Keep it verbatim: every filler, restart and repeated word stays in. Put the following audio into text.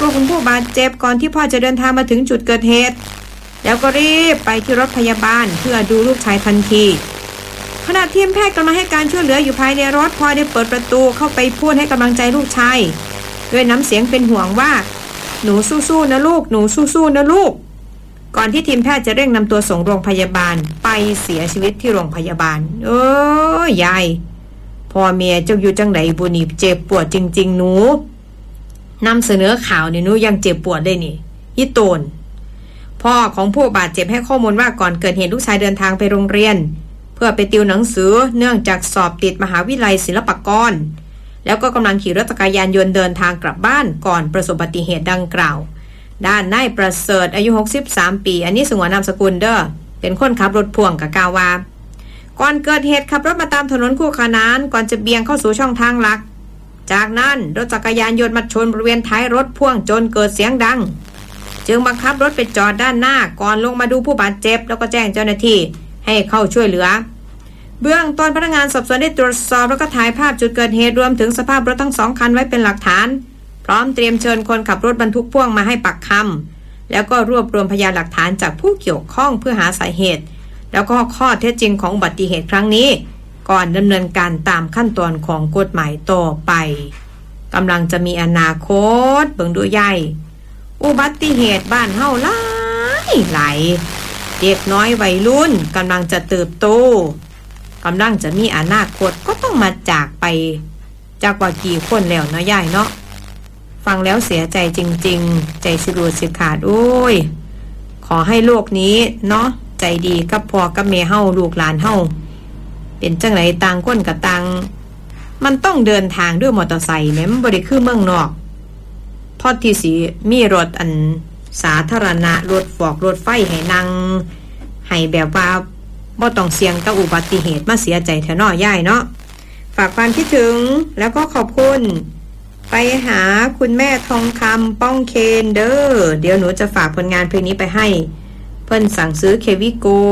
ตัวของผู้บาดเจ็บก่อนที่พ่อจะเดินทางมาถึงจุดเกิดเหตุแล้วก็รีบไปที่รถพยาบาลเพื่อดูลูกชายทันทีขณะทีมแพทย์กำลังให้การช่วยเหลืออยู่ภายในรถพ่อได้เปิดประตูเข้าไปพูดให้กำลังใจลูกชายด้วยน้ำเสียงเป็นห่วงว่าหนูสู้ๆนะลูกหนูสู้ๆนะลูกก่อนที่ทีมแพทย์จะเร่งนำตัวส่งโรงพยาบาลไปเสียชีวิตที่โรงพยาบาลเออยายพ่อเมียเจ้าอยู่จังไหนบุนี่เจ็บปวดจริงๆหนูนำเสนอข่าวนี่หนูยังเจ็บปวดได้นี่ยี่โตนพ่อของผู้บาดเจ็บให้ข้อมูลว่าก่อนเกิดเหตุลูกชายเดินทางไปโรงเรียนเพื่อไปติวหนังสือเนื่องจากสอบติดมหาวิทยาลัยศิลปากรแล้วก็กำลังขี่รถจักรยานยนต์เดินทางกลับบ้านก่อนประสบอุบัติเหตุดังกล่าวด้านนายประเสริฐอายุหกสิบสามปีอันนี้สงวนนามสกุลเด้อเป็นคนขับรถพ่วงกับกาวาก่อนเกิดเหตุขับรถมาตามถนนคู่ขนานก่อนจะเบี่ยงเข้าสู่ช่องทางหลักจากนั้นรถจักรยานยนต์มาชนบริเวณท้ายรถพ่วงจนเกิดเสียงดังจึงบังคับรถไปจอดด้านหน้าก่อนลงมาดูผู้บาดเจ็บแล้วก็แจ้งเจ้าหน้าที่ให้เข้าช่วยเหลือเบื้องต้นพนักงานสอบสวนได้ตรวจสอบแล้วก็ถ่ายภาพจุดเกิดเหตุรวมถึงสภาพรถทั้งสองคันไว้เป็นหลักฐานพร้อมเตรียมเชิญคนขับรถบรรทุกพ่วงมาให้ปากคำแล้วก็รวบรวมพยานหลักฐานจากผู้เกี่ยวข้องเพื่อหาสาเหตุแล้วก็ข้อเท็จจริงของอุบัติเหตุครั้งนี้ก่อนดำเนินการตามขั้นตอนของกฎหมายต่อไปกำลังจะมีอนาคตเบิ่งดูใหญ่อุบัติเหตุบ้านเฮาหลายหลายเด็กน้อยวัยรุ่นกำลังจะเติบโตกำลังจะมีอนาคตก็ต้องมาจากไปจากว่ากี่คนแล้วเนาะยายเนาะฟังแล้วเสียใจจริงๆใจสิรูดสิขาดโอ้ยขอให้โลกนี้เนาะใจดีกับพ่อกับแม่เฮาลูกหลานเฮาเป็นจังไหนต่างคนกับต่างมันต้องเดินทางด้วยมอเตอร์ไซค์แม้มันบ่ได้คือเมืองนอกทอดที่สิมีรถอันสาธารณะรถฟอกรถไฟให้นั่งให้แบบว่าบ่ต้องเสี่ยงกับอุบัติเหตุมาเสียใจแท้น้อยายเนาะฝากความคิดถึงแล้วก็ขอบคุณไปหาคุณแม่ทองคำป้องเคนเด้อเดี๋ยวหนูจะฝากผลงานเพลงนี้ไปให้เพิ่นสั่งซื้อเควิโก